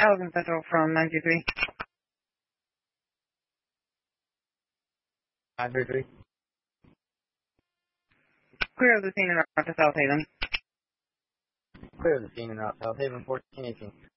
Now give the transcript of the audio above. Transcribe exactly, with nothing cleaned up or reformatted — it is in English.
Allegan Central from nine two three. nine three three. Clear of the scene and route to South Haven. Clear of the scene and route South Haven, fourteen eighteen.